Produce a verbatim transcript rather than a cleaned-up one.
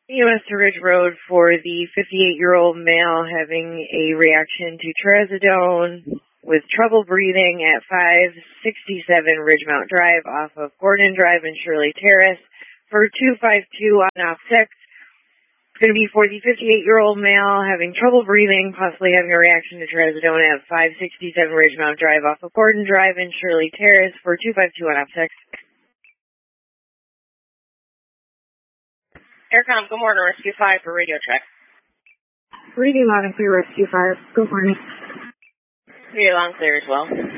U S to Ridge Road for the fifty-eight-year-old male having a reaction to trazodone with trouble breathing at five sixty-seven Ridgemount Drive off of Gordon Drive and Shirley Terrace for two five two on op six. It's going to be for the fifty-eight-year-old male having trouble breathing, possibly having a reaction to trazodone at five sixty-seven Ridgemount Drive off of Gordon Drive and Shirley Terrace for two five two on op six. Aircom, good morning, Rescue five for radio check. Radio loud and clear, Rescue five. Good morning. Radio loud and clear as well.